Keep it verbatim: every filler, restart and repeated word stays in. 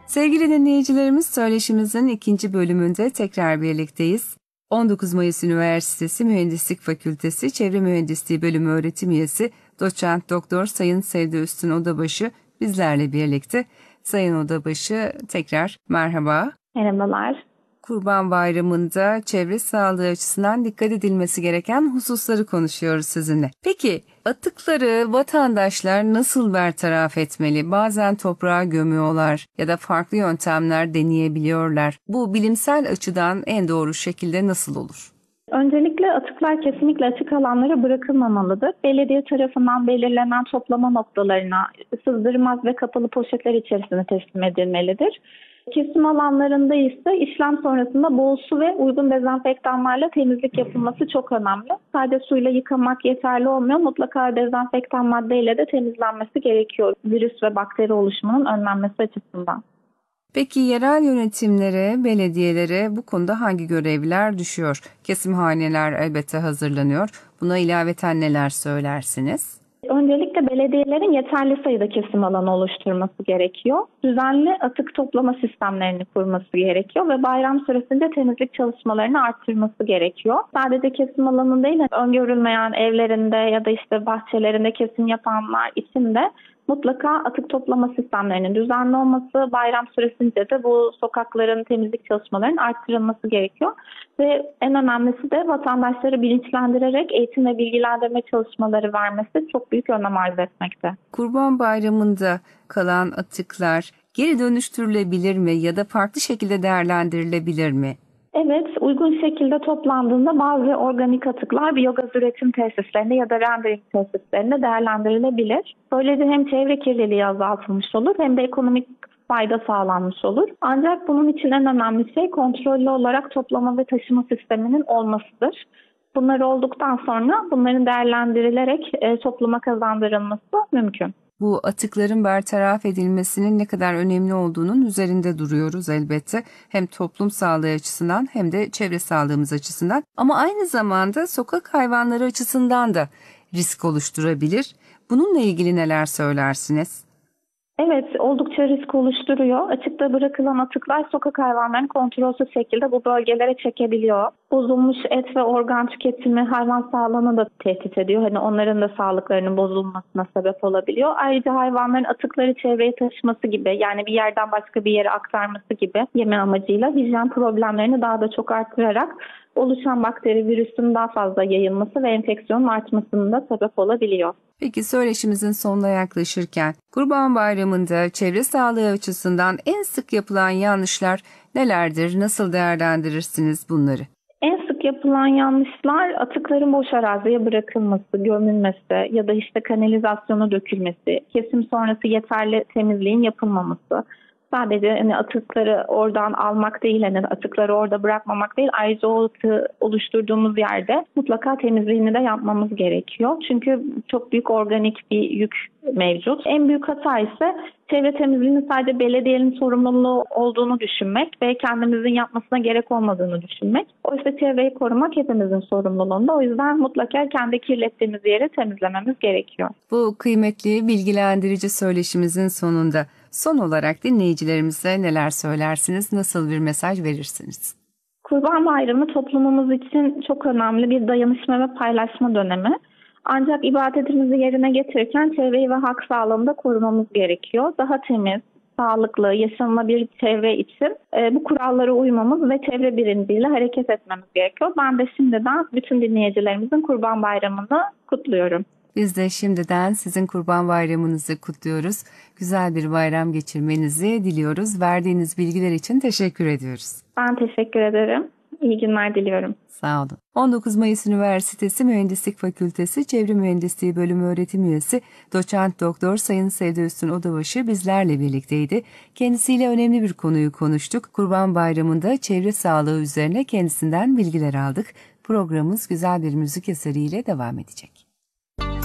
Sevgili dinleyicilerimiz, söyleşimizin ikinci bölümünde tekrar birlikteyiz. on dokuz Mayıs Üniversitesi Mühendislik Fakültesi Çevre Mühendisliği Bölümü öğretim üyesi Doçent Doktor Sayın Sevde Üstün Odabaşı bizlerle birlikte. Sayın Odabaşı, tekrar merhaba. Merhabalar. Kurban Bayramı'nda çevre sağlığı açısından dikkat edilmesi gereken hususları konuşuyoruz sizinle. Peki atıkları vatandaşlar nasıl bertaraf etmeli? Bazen toprağa gömüyorlar ya da farklı yöntemler deneyebiliyorlar. Bu bilimsel açıdan en doğru şekilde nasıl olur? Öncelikle atıklar kesinlikle açık alanlara bırakılmamalıdır. Belediye tarafından belirlenen toplama noktalarına sızdırmaz ve kapalı poşetler içerisine teslim edilmelidir. Kesim alanlarında ise işlem sonrasında bol su ve uygun dezenfektanlarla temizlik yapılması çok önemli. Sadece suyla yıkamak yeterli olmuyor. Mutlaka dezenfektan maddeyle de temizlenmesi gerekiyor. Virüs ve bakteri oluşumunun önlenmesi açısından. Peki yerel yönetimlere, belediyelere bu konuda hangi görevler düşüyor? Kesimhaneler elbette hazırlanıyor. Buna ilaveten neler söylersiniz? Öncelikle belediyelerin yeterli sayıda kesim alanı oluşturması gerekiyor. Düzenli atık toplama sistemlerini kurması gerekiyor ve bayram süresince temizlik çalışmalarını arttırması gerekiyor. Sadece kesim alanı değil, öngörülmeyen evlerinde ya da işte bahçelerinde kesim yapanlar için de mutlaka atık toplama sistemlerinin düzenli olması, bayram süresince de bu sokakların temizlik çalışmalarının arttırılması gerekiyor. Ve en önemlisi de vatandaşları bilinçlendirerek eğitim ve bilgilendirme çalışmaları vermesi çok büyük önem arz etmekte. Kurban Bayramı'nda kalan atıklar geri dönüştürülebilir mi ya da farklı şekilde değerlendirilebilir mi? Evet, uygun şekilde toplandığında bazı organik atıklar biyogaz üretim tesislerinde ya da rendering tesislerinde değerlendirilebilir. Böylece hem çevre kirliliği azaltılmış olur hem de ekonomik fayda sağlanmış olur. Ancak bunun için en önemli şey kontrollü olarak toplama ve taşıma sisteminin olmasıdır. Bunlar olduktan sonra bunların değerlendirilerek e, topluma kazandırılması mümkün. Bu atıkların bertaraf edilmesinin ne kadar önemli olduğunun üzerinde duruyoruz elbette. Hem toplum sağlığı açısından hem de çevre sağlığımız açısından. Ama aynı zamanda sokak hayvanları açısından da risk oluşturabilir. Bununla ilgili neler söylersiniz? Evet, oldukça risk oluşturuyor. Açıkta bırakılan atıklar sokak hayvanlarını kontrolsüz şekilde bu bölgelere çekebiliyor. Bozulmuş et ve organ tüketimi hayvan sağlığını da tehdit ediyor. Hani onların da sağlıklarının bozulmasına sebep olabiliyor. Ayrıca hayvanların atıkları çevreye taşıması gibi, yani bir yerden başka bir yere aktarması gibi yeme amacıyla hijyen problemlerini daha da çok arttırarak oluşan bakteri virüsün daha fazla yayılması ve enfeksiyonun artmasına da sebep olabiliyor. Peki söyleşimizin sonuna yaklaşırken Kurban Bayramı'nda çevre sağlığı açısından en sık yapılan yanlışlar nelerdir? Nasıl değerlendirirsiniz bunları? En sık yapılan yanlışlar atıkların boş araziye bırakılması, gömülmesi ya da işte kanalizasyona dökülmesi, kesim sonrası yeterli temizliğin yapılmaması. Sadece hani atıkları oradan almak değil, hani atıkları orada bırakmamak değil, ayrıca o atığı oluşturduğumuz yerde mutlaka temizliğini de yapmamız gerekiyor. Çünkü çok büyük organik bir yük mevcut. En büyük hata ise çevre temizliğinin sadece belediyenin sorumluluğu olduğunu düşünmek ve kendimizin yapmasına gerek olmadığını düşünmek. Oysa çevreyi korumak hepimizin sorumluluğunda. O yüzden mutlaka kendi kirlettiğimiz yeri temizlememiz gerekiyor. Bu kıymetli bilgilendirici söyleşimizin sonunda son olarak dinleyicilerimize neler söylersiniz, nasıl bir mesaj verirsiniz? Kurban Bayramı toplumumuz için çok önemli bir dayanışma ve paylaşma dönemi. Ancak ibadetimizi yerine getirirken çevreyi ve halk sağlığını da korumamız gerekiyor. Daha temiz, sağlıklı, yaşanılabilir bir çevre için e, bu kurallara uymamız ve çevre bilinciyle hareket etmemiz gerekiyor. Ben de şimdiden bütün dinleyicilerimizin Kurban Bayramı'nı kutluyorum. Biz de şimdiden sizin Kurban Bayramınızı kutluyoruz. Güzel bir bayram geçirmenizi diliyoruz. Verdiğiniz bilgiler için teşekkür ediyoruz. Ben teşekkür ederim. İyi günler diliyorum. Sağ olun. on dokuz Mayıs Üniversitesi Mühendislik Fakültesi Çevre Mühendisliği Bölümü öğretim üyesi Doçent Doktor Sayın Sevde Üstün Odabaşı bizlerle birlikteydi. Kendisiyle önemli bir konuyu konuştuk. Kurban Bayramı'nda çevre sağlığı üzerine kendisinden bilgiler aldık. Programımız güzel bir müzik eseriyle devam edecek.